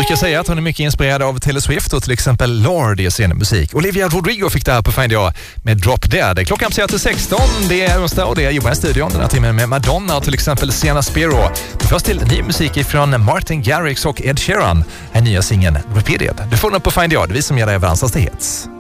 brukar säga att hon är mycket inspirerad av Taylor Swift och till exempel Lorde i sin musik. Olivia Rodrigo fick det här på Find Jag med Drop Dead. Klockan passerar till 16, det är onsdag och det är Johan i studion den här timmen med Madonna och till exempel Sienna Spiro. Först till ny musik från Martin Garrix och Ed Sheeran. Här nya singeln Repeated. Du får den på Find Jag, det är vi som ger dig världens hits.